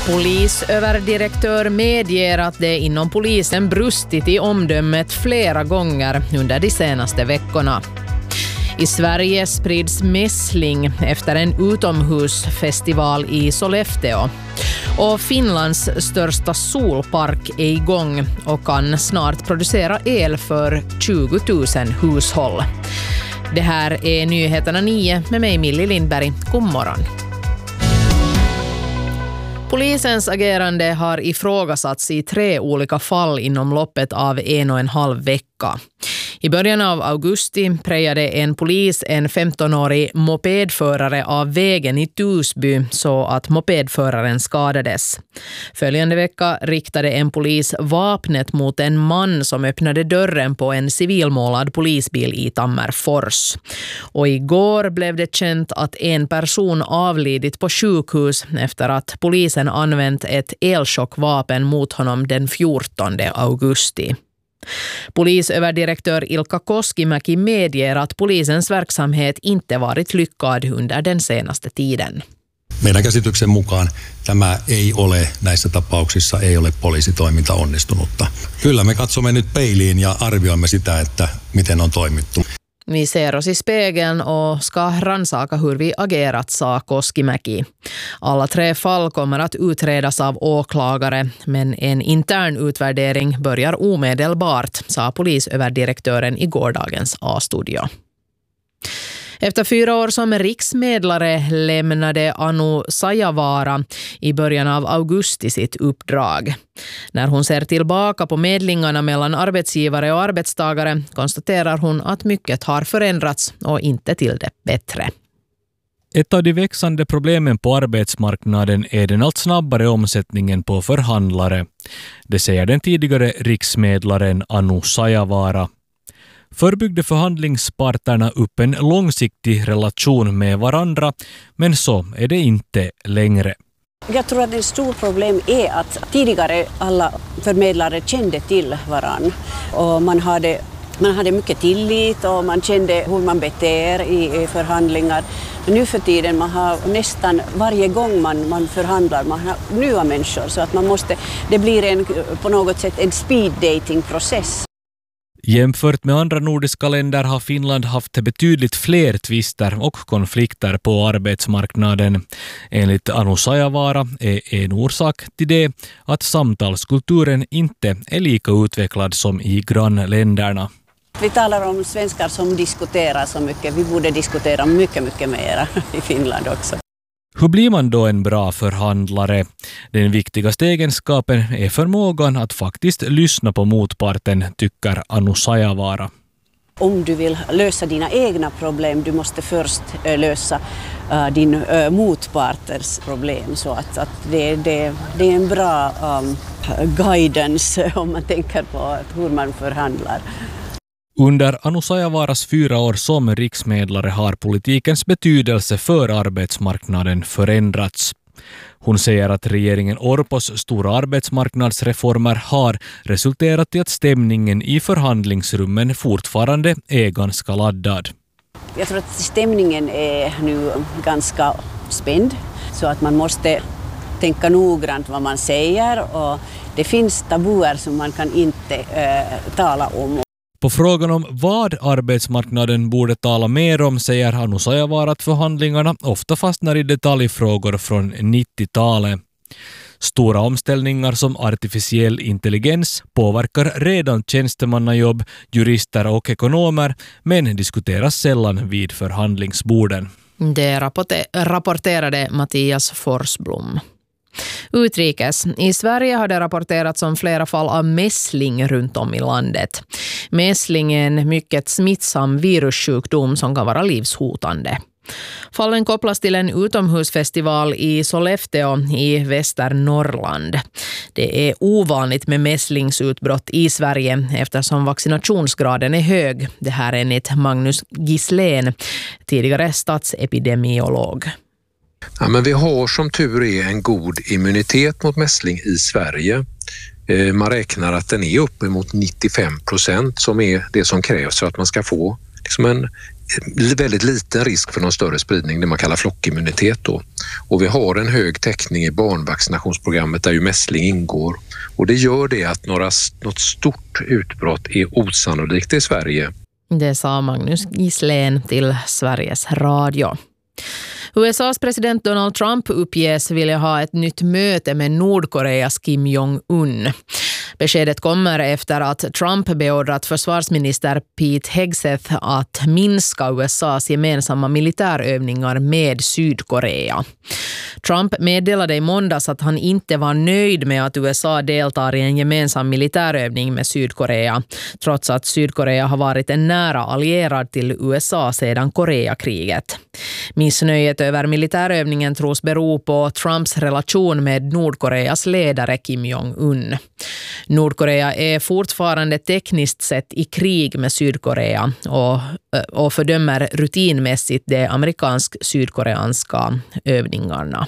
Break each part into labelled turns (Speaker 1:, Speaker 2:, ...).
Speaker 1: Polisöverdirektör medger att det inom polisen brustit i omdömet flera gånger under de senaste veckorna. I Sverige sprids mässling efter en utomhusfestival i Sollefteå. Och Finlands största solpark är igång och kan snart producera el för 20 000 hushåll. Det här är Nyheterna 9 med mig Millie Lindberg. God morgon. Polisens agerande har ifrågasatts i 3 olika fall inom loppet av 1,5 vecka. I början av augusti prejade en polis en 15-årig mopedförare av vägen i Tusby så att mopedföraren skadades. Följande vecka riktade en polis vapnet mot en man som öppnade dörren på en civilmålad polisbil i Tammerfors. Och igår blev det känt att en person avlidit på sjukhus efter att polisen använt ett elchockvapen mot honom den 14 augusti. Polisöverdirektör Ilkka Koskimäki medger att polisens verksamhet inte varit lyckad under den senaste tiden.
Speaker 2: Meidän käsityksen mukaan tämä ei ole näissä tapauksissa ei ole poliisitoiminta onnistunutta. Kyllä me katsomme nyt peiliin ja arvioimme sitä, että miten on toimittu.
Speaker 1: Vi ser oss i spegeln och ska rannsaka hur vi agerat, sa Koskimäki. Alla 3 fall kommer att utredas av åklagare, men en intern utvärdering börjar omedelbart, sa polisöverdirektören i gårdagens A-studio. Efter 4 år som riksmedlare lämnade Anu Sajavaara i början av augusti sitt uppdrag. När hon ser tillbaka på medlingarna mellan arbetsgivare och arbetstagare konstaterar hon att mycket har förändrats och inte till det bättre.
Speaker 3: Ett av de växande problemen på arbetsmarknaden är den allt snabbare omsättningen på förhandlare. Det säger den tidigare riksmedlaren Anu Sajavaara. Förr byggde förhandlingsparterna upp en långsiktig relation med varandra, men så är det inte längre.
Speaker 4: Jag tror att ett stort problem är att tidigare alla förmedlare kände till varann och man hade mycket tillit och man kände hur man beter i förhandlingar. Men nu för tiden man har nästan varje gång man förhandlar man har nya människor så att det blir på något sätt en speed dating process.
Speaker 3: Jämfört med andra nordiska länder har Finland haft betydligt fler tvister och konflikter på arbetsmarknaden. Enligt Anu Sajavaara är en orsak till det att samtalskulturen inte är lika utvecklad som i grannländerna.
Speaker 4: Vi talar om svenskar som diskuterar så mycket. Vi borde diskutera mycket mer i Finland också.
Speaker 3: Hur blir man då en bra förhandlare? Den viktigaste egenskapen är förmågan att faktiskt lyssna på motparten, tycker Anu Sajavaara.
Speaker 4: Om du vill lösa dina egna problem, du måste först lösa din motparters problem. Så att det är en bra guidance om man tänker på hur man förhandlar.
Speaker 3: Under Anu Sajavaaras 4 år som riksmedlare har politikens betydelse för arbetsmarknaden förändrats. Hon säger att regeringen Orpos stora arbetsmarknadsreformer har resulterat i att stämningen i förhandlingsrummen fortfarande är ganska laddad.
Speaker 4: Jag tror att stämningen är nu ganska spänd så att man måste tänka noggrant vad man säger och det finns tabuer som man kan inte tala om.
Speaker 3: På frågan om vad arbetsmarknaden borde tala mer om säger Anu Sajavaara att förhandlingarna ofta fastnar i detaljfrågor från 90-talet. Stora omställningar som artificiell intelligens påverkar redan tjänstemannajobb, jurister och ekonomer men diskuteras sällan vid förhandlingsborden.
Speaker 1: Det rapporterade Mattias Forsblom. Utrikes. I Sverige har det rapporterats om flera fall av mässling runt om i landet. Mässling är en mycket smittsam virussjukdom som kan vara livshotande. Fallen kopplas till en utomhusfestival i Sollefteå i Västernorrland. Det är ovanligt med mässlingsutbrott i Sverige eftersom vaccinationsgraden är hög. Det här är enligt Magnus Gislén, tidigare statsepidemiolog.
Speaker 5: Ja, men vi har som tur är en god immunitet mot mässling i Sverige. Man räknar att den är uppemot 95% som är det som krävs för att man ska få liksom väldigt liten risk för någon större spridning, det man kallar flockimmunitet då. Och vi har en hög täckning i barnvaccinationsprogrammet där ju mässling ingår. Och det gör det att något stort utbrott är osannolikt i Sverige.
Speaker 1: Det sa Magnus Gisslén till Sveriges Radio. USAs president Donald Trump uppges vilja ha ett nytt möte med Nordkoreas Kim Jong-un. Beskedet kommer efter att Trump beordrat försvarsminister Pete Hegseth att minska USAs gemensamma militärövningar med Sydkorea. Trump meddelade i måndags att han inte var nöjd med att USA deltar i en gemensam militärövning med Sydkorea, trots att Sydkorea har varit en nära allierad till USA sedan Koreakriget. Missnöjet över militärövningen tros bero på Trumps relation med Nordkoreas ledare Kim Jong-un. Nordkorea är fortfarande tekniskt sett i krig med Sydkorea och fördömer rutinmässigt de amerikansk-sydkoreanska övningarna.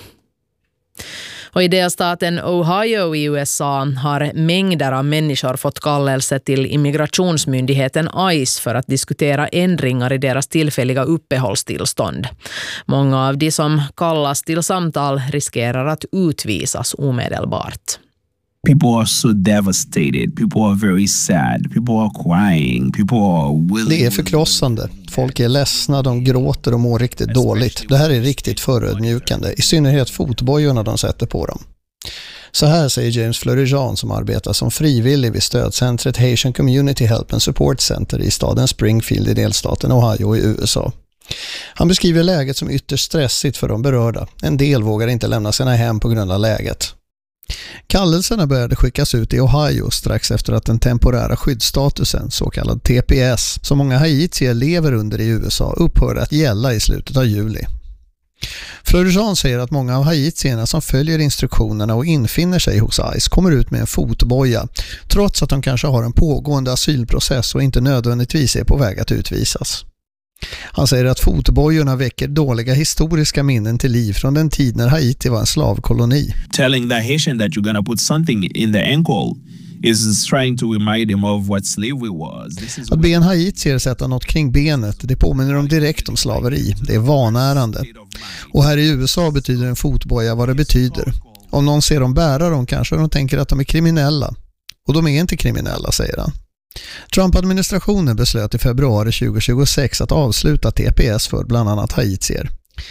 Speaker 1: Och i delstaten Ohio i USA har mängder av människor fått kallelse till immigrationsmyndigheten ICE för att diskutera ändringar i deras tillfälliga uppehållstillstånd. Många av de som kallas till samtal riskerar att utvisas omedelbart.
Speaker 6: People are so devastated. People are very sad. People are crying. People are willing.
Speaker 7: Det är förkrossande. Folk är ledsna, de gråter och mår riktigt dåligt. Det här är riktigt förödmjukande, i synnerhet fotbojorna de sätter på dem. Så här säger James Fleury-Jean som arbetar som frivillig vid stödcentret Haitian Community Help and Support Center i staden Springfield i delstaten Ohio i USA. Han beskriver läget som ytterst stressigt för de berörda. En del vågar inte lämna sina hem på grund av läget. Kallelserna började skickas ut i Ohio strax efter att den temporära skyddsstatusen, så kallad TPS, som många haitier lever under i USA, upphörde att gälla i slutet av juli. Fleury-Jean säger att många av haitierna som följer instruktionerna och infinner sig hos ICE kommer ut med en fotboja, trots att de kanske har en pågående asylprocess och inte nödvändigtvis är på väg att utvisas. Han säger att fotbojorna väcker dåliga historiska minnen till liv från den tid när Haiti var en slavkoloni.
Speaker 6: Telling the Haitian that you're gonna put something in the ankle is trying to remind them of what slavery was.
Speaker 7: Att be en haitier sätta något kring benet, det påminner dem direkt om slaveri. Det är vanärande. Och här i USA betyder en fotboja vad det betyder. Om någon ser dem bära dem kanske de tänker att de är kriminella. Och de är inte kriminella, säger han. Trump-administrationen beslöt i februari 2026 att avsluta TPS för bland annat haitier.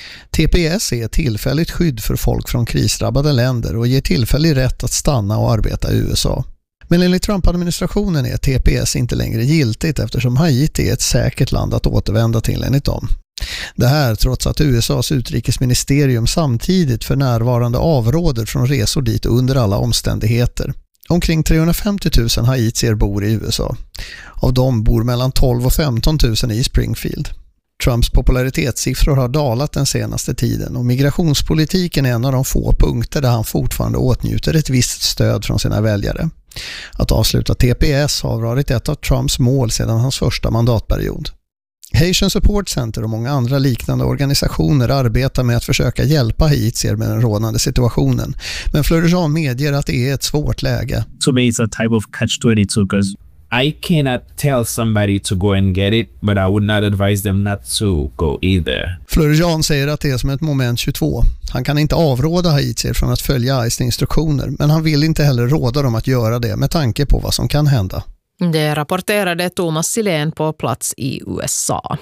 Speaker 7: TPS är ett tillfälligt skydd för folk från krisdrabbade länder och ger tillfällig rätt att stanna och arbeta i USA. Men enligt Trump-administrationen är TPS inte längre giltigt eftersom Haiti är ett säkert land att återvända till enligt dem. Det här trots att USAs utrikesministerium samtidigt för närvarande avråder från resor dit under alla omständigheter. Omkring 350 000 haitier bor i USA. Av dem bor mellan 12 och 15 000 i Springfield. Trumps popularitetssiffror har dalat den senaste tiden och migrationspolitiken är en av de få punkter där han fortfarande åtnjuter ett visst stöd från sina väljare. Att avsluta TPS har varit ett av Trumps mål sedan hans första mandatperiod. Haitian Support Center och många andra liknande organisationer arbetar med att försöka hjälpa haitier med den rådande situationen. Men Fleury-Jean medger att det är ett svårt läge.
Speaker 6: To me it's a type of catch-22 because I cannot tell somebody to go and get it, but I would not advise them not to go either.
Speaker 7: Fleury-Jean säger att det är som ett moment 22. Han kan inte avråda haitier från att följa ICE:s instruktioner, men han vill inte heller råda dem att göra det med tanke på vad som kan hända.
Speaker 1: Det rapporterade Thomas Silén på plats i USA.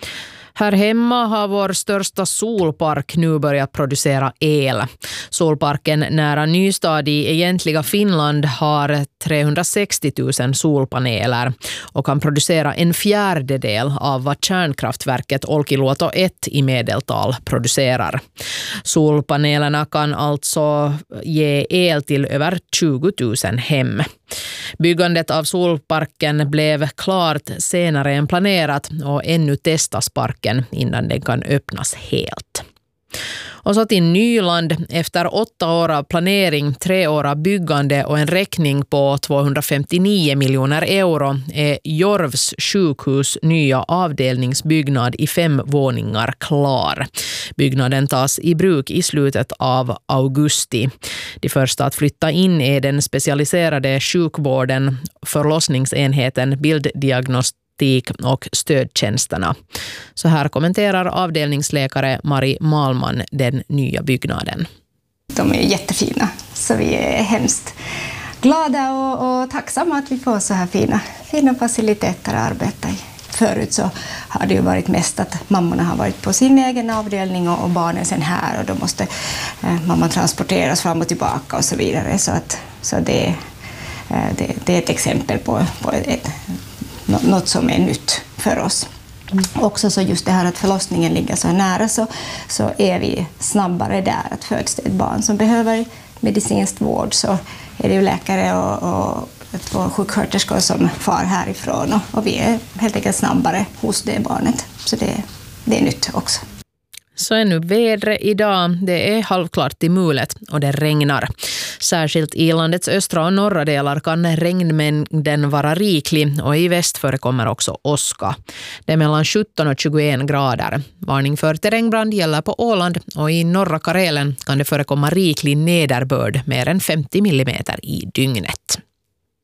Speaker 1: Här hemma har vår största solpark nu börjat producera el. Solparken nära Nystad i egentliga Finland har 360 000 solpaneler och kan producera 1/4 av vad kärnkraftverket Olkiluoto 1 i medeltal producerar. Solpanelerna kan alltså ge el till över 20 000 hem. Byggandet av solparken blev klart senare än planerat och ännu testas parken innan den kan öppnas helt. Och så till Nyland. Efter 8 år av planering, 3 år av byggande och en räkning på 259 miljoner euro är Jorvs sjukhus nya avdelningsbyggnad i 5 våningar klar. Byggnaden tas i bruk i slutet av augusti. De första att flytta in är den specialiserade sjukvården, förlossningsenheten, bilddiagnostik logistik och stödtjänsterna. Så här kommenterar avdelningsläkare Marie Malman den nya byggnaden.
Speaker 8: De är jättefina, så vi är hemskt glada och tacksamma att vi får så här fina faciliteter att arbeta i. Förut så har det ju varit mest att mammorna har varit på sin egen avdelning och barnen sen här, och då måste mamman transporteras fram och tillbaka och så vidare. Så det är ett exempel på något som är nytt för oss. Också så just det här att förlossningen ligger så nära, så är vi snabbare där. Att föds det ett barn som behöver medicinsk vård, så är det ju läkare och två sjuksköterskor som far härifrån, och vi är helt enkelt snabbare hos det barnet. Så det är nytt också.
Speaker 1: Så är nu vädret idag. Det är halvklart till mulet och det regnar. Särskilt i landets östra och norra delar kan regnmängden vara riklig, och i väst förekommer också åska. Det är mellan 17 och 21 grader. Varning för terrängbrand gäller på Åland, och i norra Karelen kan det förekomma riklig nederbörd, mer än 50 millimeter i dygnet.